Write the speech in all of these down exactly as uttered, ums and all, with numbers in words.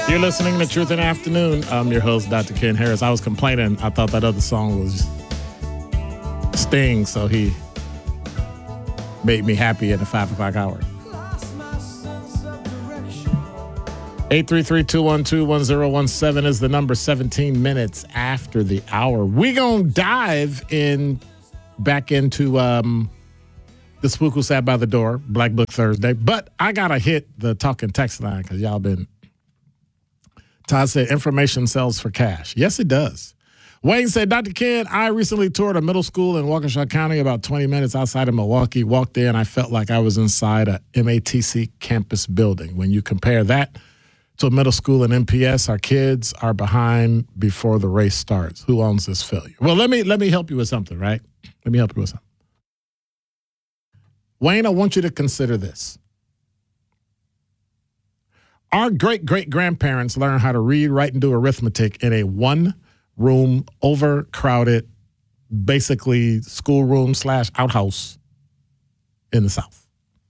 You're listening to Truth in the Afternoon. I'm your host, Doctor Ken Harris. I was complaining. I thought that other song was Sting, so he made me happy at the five o'clock hour. eight three three, two one two, one zero one seven is the number, seventeen minutes after the hour. We're going to dive in back into um, the Spook Who Sat by the Door, Black Book Thursday. But I got to hit the talking text line because y'all been... Todd said, information sells for cash. Yes, it does. Wayne said, Doctor Ken, I recently toured a middle school in Waukesha County about twenty minutes outside of Milwaukee. Walked in, I felt like I was inside a M A T C campus building. When you compare that to a middle school in M P S, our kids are behind before the race starts. Who owns this failure? Well, let me let me help you with something, right? Let me help you with something. Wayne, I want you to consider this. Our great-great-grandparents learned how to read, write, and do arithmetic in a one-room, overcrowded, basically schoolroom slash outhouse in the South.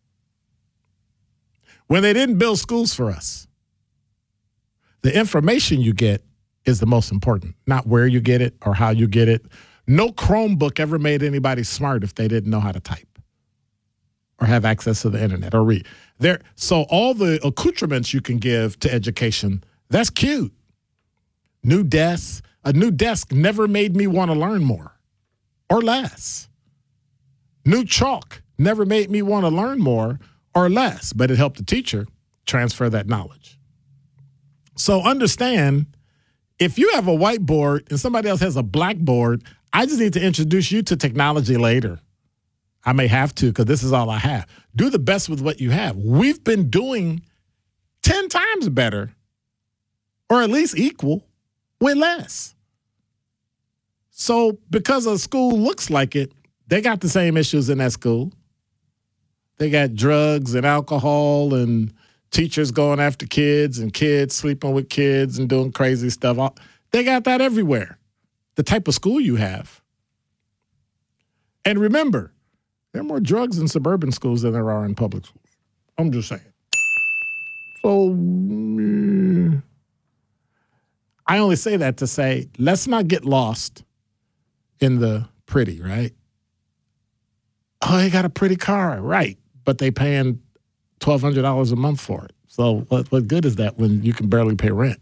When they didn't build schools for us, the information you get is the most important, not where you get it or how you get it. No Chromebook ever made anybody smart if they didn't know how to type or have access to the internet or read. There, so all the accoutrements you can give to education, that's cute. New desks, a new desk never made me want to learn more or less. New chalk never made me want to learn more or less, but it helped the teacher transfer that knowledge. So understand, if you have a whiteboard and somebody else has a blackboard, I just need to introduce you to technology later. I may have to because this is all I have. Do the best with what you have. We've been doing ten times better or at least equal with less. So because a school looks like it, they got the same issues in that school. They got drugs and alcohol and teachers going after kids and kids sleeping with kids and doing crazy stuff. They got that everywhere, the type of school you have. And remember, there are more drugs in suburban schools than there are in public schools. I'm just saying. So mm, I only say that to say, let's not get lost in the pretty, right? Oh, they got a pretty car, right? But they paying twelve hundred dollars a month for it. So what, what good is that when you can barely pay rent?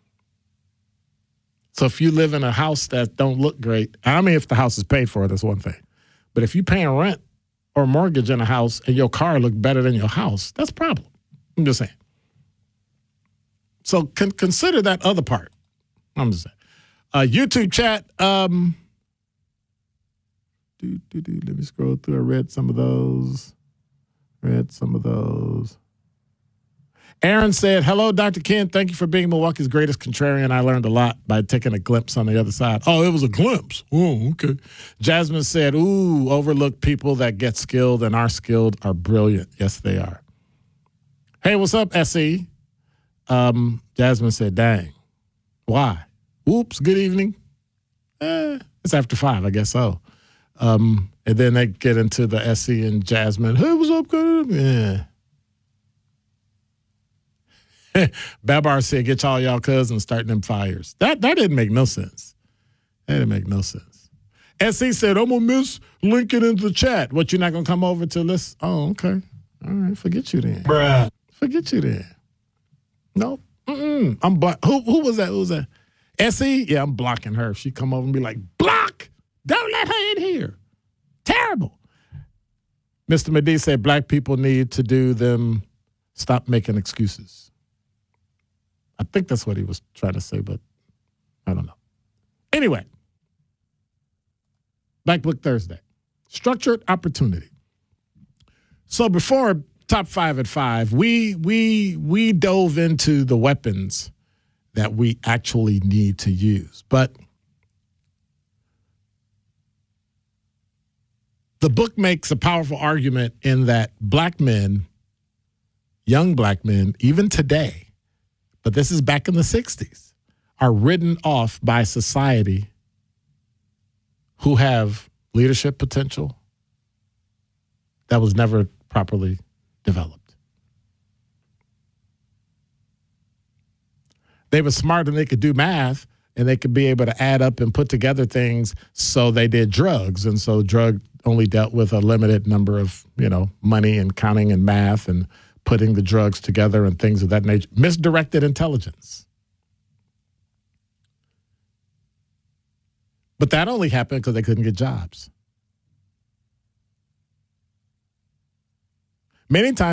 So if you live in a house that don't look great, I mean, if the house is paid for, that's one thing. But if you're paying rent or mortgage in a house and your car look better than your house, that's a problem. I'm just saying. So con- consider that other part. I'm just saying. Uh, YouTube chat. Um, do, do, do, let me scroll through. I read some of those. Read some of those. Aaron said, hello, Doctor Ken. Thank you for being Milwaukee's greatest contrarian. I learned a lot by taking a glimpse on the other side. Oh, it was a glimpse. Oh, okay. Jasmine said, ooh, overlooked people that get skilled and are skilled are brilliant. Yes, they are. Hey, what's up, S E? Um, Jasmine said, dang. Why? Oops, good evening. Eh, it's after five, I guess so. Um, and then they get into the S E and Jasmine. Hey, what's up, good? Yeah. Babar said, get all y'all cousins starting them fires. That that didn't make no sense. That didn't make no sense. S C said, I'm going to miss linking into the chat. What, you're not going to come over to this? Oh, okay. All right, forget you then. Bruh. Forget you then. Nope. Mm-mm. I'm block. Who, who was that? Who was that? S E? Yeah, I'm blocking her. She come over and be like, block! Don't let her in here. Terrible. Mister Medee said, black people need to do them, stop making excuses. I think that's what he was trying to say, but I don't know. Anyway, Black Book Thursday, structured opportunity. So before top five at five, we we we dove into the weapons that we actually need to use. But the book makes a powerful argument in that black men, young black men, even today, but this is back in the sixties, are written off by society who have leadership potential that was never properly developed. They were smart and they could do math and they could be able to add up and put together things. So they did drugs. And so drug only dealt with a limited number of, you know, money and counting and math and putting the drugs together and things of that nature. Misdirected intelligence. But that only happened because they couldn't get jobs. Many times